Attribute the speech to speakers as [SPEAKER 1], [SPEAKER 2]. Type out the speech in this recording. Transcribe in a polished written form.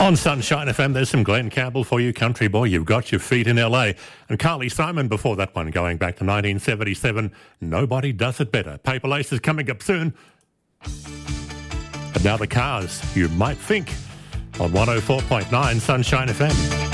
[SPEAKER 1] On Sunshine FM, there's some Glenn Campbell for you, country boy. You've got your feet in LA. And Carly Simon before that one, going back to 1977. Nobody does it better. Paper Lace is coming up soon. And now the Cars, you might think, on 104.9 Sunshine FM.